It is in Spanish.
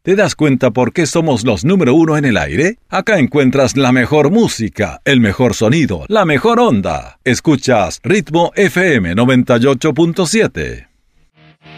¿Te das cuenta por qué somos los número uno en el aire? Acá encuentras la mejor música, el mejor sonido, la mejor onda. Escuchas Ritmo FM 98.7.